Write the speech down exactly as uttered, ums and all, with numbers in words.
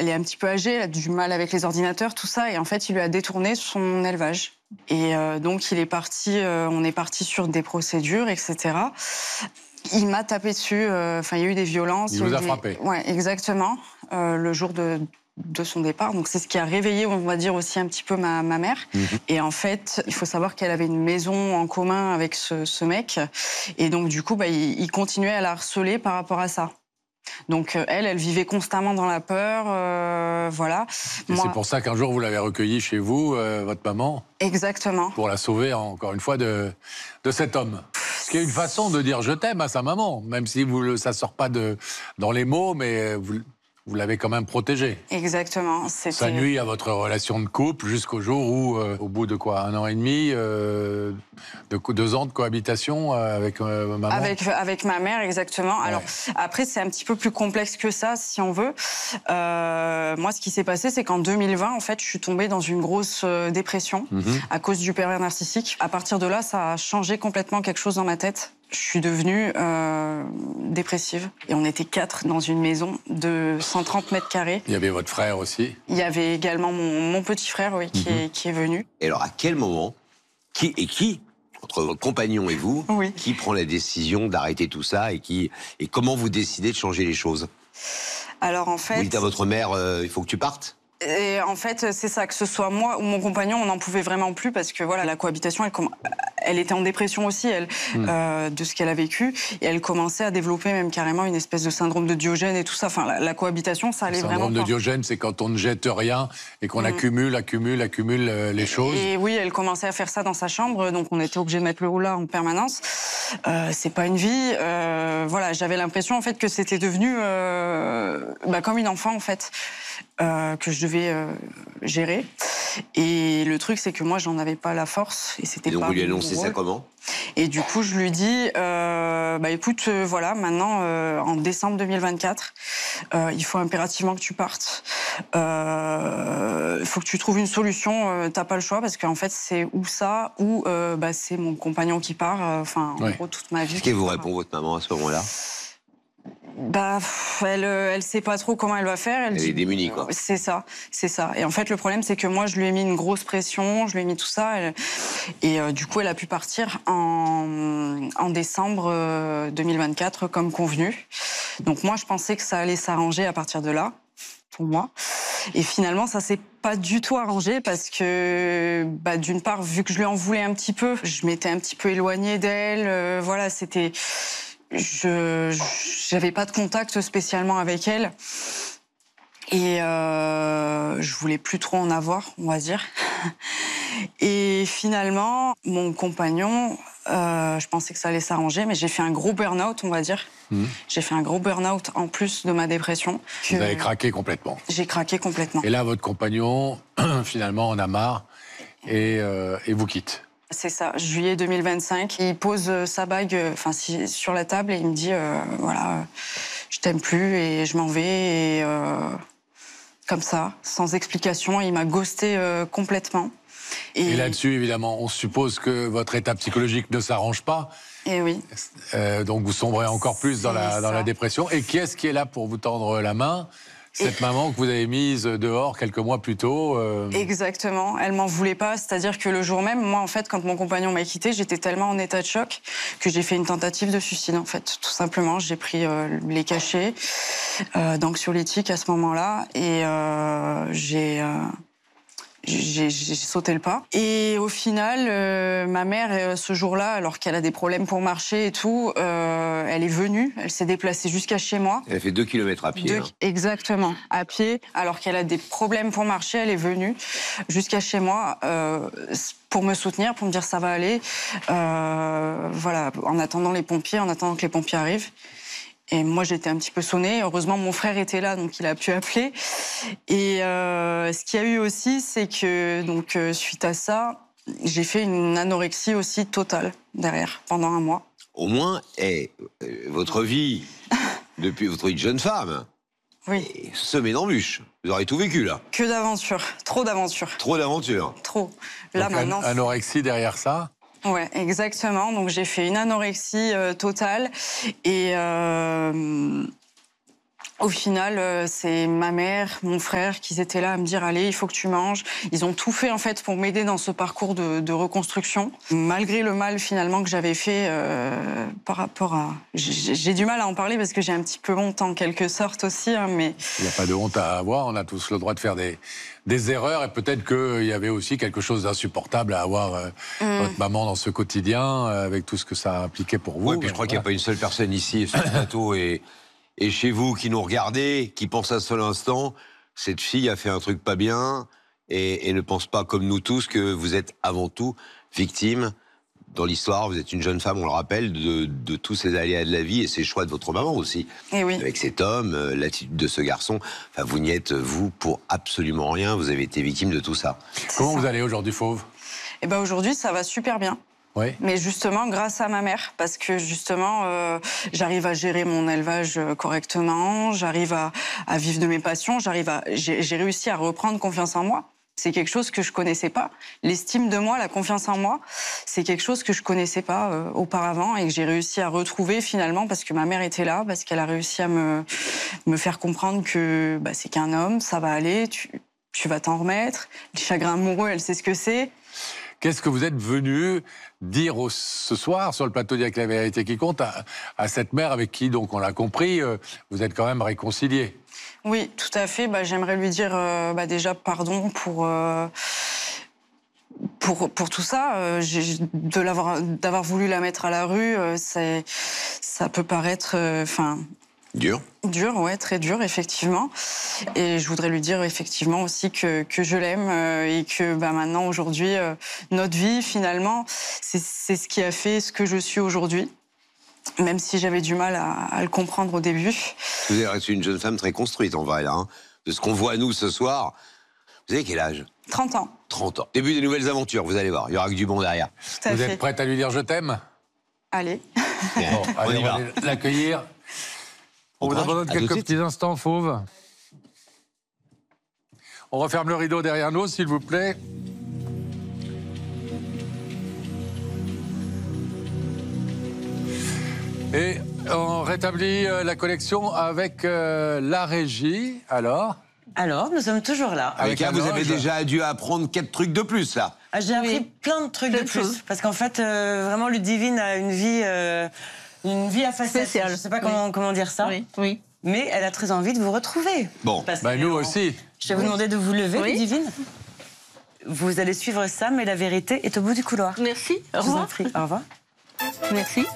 elle est un petit peu âgée, elle a du mal avec les ordinateurs, tout ça, et en fait, il lui a détourné son élevage. Et euh, donc, il est parti, euh, on est parti sur des procédures, et cetera. Il m'a tapé dessus, enfin, euh, il y a eu des violences. Il vous a des... frappé. Ouais, exactement, euh, le jour de, de son départ. Donc, c'est ce qui a réveillé, on va dire, aussi un petit peu ma, ma mère. Mmh. Et en fait, il faut savoir qu'elle avait une maison en commun avec ce, ce mec. Et donc, du coup, bah, il, il continuait à la harceler par rapport à ça. Donc elle, elle vivait constamment dans la peur, euh, voilà. Et Moi... c'est pour ça qu'un jour vous l'avez recueillie chez vous, euh, votre maman. Exactement. Pour la sauver encore une fois de, de cet homme. Ce qui est une façon de dire je t'aime à sa maman, même si vous, ça sort pas de, dans les mots, mais vous, vous l'avez quand même protégée. Exactement. Ça nuit à votre relation de couple jusqu'au jour où, euh, au bout de quoi, un an et demi, euh, de deux ans de cohabitation avec euh, maman. Avec avec ma mère, exactement. Ouais. Alors après, c'est un petit peu plus complexe que ça, si on veut. Euh, moi, ce qui s'est passé, c'est qu'en deux mille vingt, en fait, je suis tombée dans une grosse euh, dépression mm-hmm. à cause du pervers narcissique. À partir de là, ça a changé complètement quelque chose dans ma tête. Je suis devenue euh, dépressive. Et on était quatre dans une maison de cent trente mètres carrés. Il y avait votre frère aussi. Il y avait également mon, mon petit frère, oui, qui, mm-hmm. est, qui est venu. Et alors, à quel moment, qui et qui, entre votre compagnon et vous, oui. qui prend la décision d'arrêter tout ça et, qui, et comment vous décidez de changer les choses? Alors, en fait... Vous dites à votre mère, euh, il faut que tu partes? Et en fait, c'est ça, que ce soit moi ou mon compagnon, on n'en pouvait vraiment plus parce que voilà, la cohabitation, elle, elle était en dépression aussi, elle, mmh. euh, de ce qu'elle a vécu, et elle commençait à développer même carrément une espèce de syndrome de Diogène et tout ça. Enfin, la, la cohabitation, ça allait vraiment pas. Le syndrome de Diogène, c'est quand on ne jette rien et qu'on mmh. accumule, accumule, accumule euh, les choses. Et, et oui, elle commençait à faire ça dans sa chambre, donc on était obligé de mettre le roulard en permanence. Euh, c'est pas une vie. Euh, voilà, j'avais l'impression en fait que c'était devenu euh, bah, comme une enfant en fait. Euh, que je devais euh, gérer. Et le truc, c'est que moi, j'en avais pas la force. Et c'était et donc, pas vous lui annoncez ça comment? Et du coup, je lui dis, euh, bah écoute, euh, voilà, maintenant, euh, en décembre deux mille vingt-quatre, euh, il faut impérativement que tu partes. Il euh, faut que tu trouves une solution. Euh, T'as pas le choix parce qu'en fait, c'est ou ça ou euh, bah, c'est mon compagnon qui part. Enfin, euh, en ouais. gros, toute ma vie. Qu'est-ce qu'elle vous répond, votre maman, à ce moment-là? Bah, elle, elle sait pas trop comment elle va faire. Elle, elle dit, est démunie, quoi. C'est ça, c'est ça. Et en fait, le problème, c'est que moi, je lui ai mis une grosse pression, je lui ai mis tout ça, elle, et euh, du coup, elle a pu partir en, en décembre euh, deux mille vingt-quatre, comme convenu. Donc moi, je pensais que ça allait s'arranger à partir de là, pour moi. Et finalement, ça s'est pas du tout arrangé parce que, bah, d'une part, vu que je lui en voulais un petit peu, je m'étais un petit peu éloignée d'elle. Euh, voilà, c'était. Je j'avais pas de contact spécialement avec elle et euh, je voulais plus trop en avoir, on va dire. Et finalement, mon compagnon, euh, je pensais que ça allait s'arranger, mais j'ai fait un gros burn-out, on va dire. Mmh. J'ai fait un gros burn-out en plus de ma dépression. Vous avez craqué complètement. J'ai craqué complètement. Et là, votre compagnon, finalement, en a marre et, euh, et vous quitte. C'est ça, juillet deux mille vingt-cinq. Il pose sa bague enfin, si, sur la table et il me dit euh, voilà, euh, je t'aime plus et je m'en vais. Et, euh, comme ça, sans explication, il m'a ghosté euh, complètement. Et, et là-dessus, évidemment, on suppose que votre état psychologique ne s'arrange pas. Et oui. Euh, donc vous sombrez encore plus dans la, dans la dépression. Et qui est-ce qui est là pour vous tendre la main ? Cette et... maman que vous avez mise dehors quelques mois plus tôt. Euh... Exactement, elle m'en voulait pas. C'est-à-dire que le jour même, moi, en fait, quand mon compagnon m'a quitté, j'étais tellement en état de choc que j'ai fait une tentative de suicide, en fait. Tout simplement, j'ai pris euh, les cachets euh, d'anxiolytiques à ce moment-là et euh, j'ai... Euh... J'ai sauté le pas. Et au final, euh, ma mère, euh, ce jour-là, alors qu'elle a des problèmes pour marcher et tout, euh, elle est venue, elle s'est déplacée jusqu'à chez moi. Elle a fait deux kilomètres à pied. Deux, hein. Exactement, à pied, alors qu'elle a des problèmes pour marcher, elle est venue jusqu'à chez moi euh, pour me soutenir, pour me dire ça va aller. Euh, voilà, en attendant les pompiers, en attendant que les pompiers arrivent. Et moi, j'étais un petit peu sonnée. Heureusement, mon frère était là, donc il a pu appeler. Et euh, ce qu'il y a eu aussi, c'est que, donc, euh, suite à ça, j'ai fait une anorexie aussi totale derrière, pendant un mois. Au moins, hey, euh, votre vie, depuis votre vie de jeune femme, oui. est semée d'embûches. Vous aurez tout vécu, là. Que d'aventures, trop d'aventures. Trop d'aventures. Trop. Là, donc, maintenant. An anorexie derrière ça. Ouais, exactement. Donc j'ai fait une anorexie euh, totale et euh, Au final, euh, c'est ma mère, mon frère qui étaient là à me dire « Allez, il faut que tu manges ». Ils ont tout fait en fait pour m'aider dans ce parcours de, de reconstruction. Malgré le mal finalement que j'avais fait euh, par rapport à... J'ai du mal à en parler parce que j'ai un petit peu honte en quelque sorte aussi, hein, mais... Il n'y a pas de honte à avoir, on a tous le droit de faire des, des erreurs et peut-être qu'il y avait aussi quelque chose d'insupportable à avoir euh, mmh. votre maman dans ce quotidien euh, avec tout ce que ça impliquait pour vous. Oui, puis je crois voilà. qu'il n'y a pas une seule personne ici sur le plateau et... Et chez vous, qui nous regardez, qui pense à seul instant, cette fille a fait un truc pas bien et, et ne pense pas comme nous tous que vous êtes avant tout victime. Dans l'histoire, vous êtes une jeune femme, on le rappelle, de, de tous ces aléas de la vie et ces choix de votre maman aussi. Et oui. Avec cet homme, l'attitude de ce garçon. Enfin, vous n'y êtes, vous, pour absolument rien. Vous avez été victime de tout ça. Comment ça. vous allez aujourd'hui, Fauve? Eh ben aujourd'hui, ça va super bien. Oui. Mais justement grâce à ma mère, parce que justement euh, j'arrive à gérer mon élevage correctement, j'arrive à, à vivre de mes passions, j'arrive à j'ai réussi à reprendre confiance en moi. C'est quelque chose que je connaissais pas. L'estime de moi, la confiance en moi, c'est quelque chose que je connaissais pas euh, auparavant et que j'ai réussi à retrouver finalement parce que ma mère était là, parce qu'elle a réussi à me me faire comprendre que bah, c'est qu'un homme, ça va aller, tu tu vas t'en remettre. Le chagrin amoureux, elle sait ce que c'est. Qu'est-ce que vous êtes venu dire au, ce soir sur le plateau d'Avec la vérité qui compte à, à cette mère avec qui, donc on l'a compris, euh, vous êtes quand même réconciliés? Oui, tout à fait. Bah, j'aimerais lui dire euh, bah, déjà pardon pour, euh, pour, pour tout ça. Euh, de l'avoir, d'avoir voulu la mettre à la rue, euh, c'est, ça peut paraître... Enfin. Euh, Dur. Dur, ouais, très dur, effectivement. Et je voudrais lui dire, effectivement, aussi que, que je l'aime euh, et que bah, maintenant, aujourd'hui, euh, notre vie, finalement, c'est ce qui a fait ce que je suis aujourd'hui. Même si j'avais du mal à, à le comprendre au début. Vous êtes une jeune femme très construite, en vrai, là. Hein. De ce qu'on voit, nous, ce soir. Vous avez quel âge? trente ans. trente ans. Début des nouvelles aventures, vous allez voir. Il y aura que du bon derrière. Tout à vous fait. êtes prête à lui dire je t'aime? Allez. Bon, allez, on, on va l'accueillir. On vous abandonne quelques petits instants, Fauve. On referme le rideau derrière nous, s'il vous plaît. Et on rétablit la connexion avec euh, la régie. Alors Alors, nous sommes toujours là. Avec là, vous avez déjà dû apprendre quatre trucs de plus, là. Ah, j'ai appris oui. plein de trucs plein de de plus. choses. Parce qu'en fait, euh, vraiment, Ludivine a une vie... Euh, Une vie à facettes. Je ne sais pas comment, oui. comment dire ça. Oui, oui. Mais elle a très envie de vous retrouver. Bon, bah nous aussi. Je vais vous demander de vous lever, oui. Ludivine. Vous allez suivre ça, mais la vérité est au bout du couloir. Merci. Au revoir. Je vous en prie. Au revoir. Merci.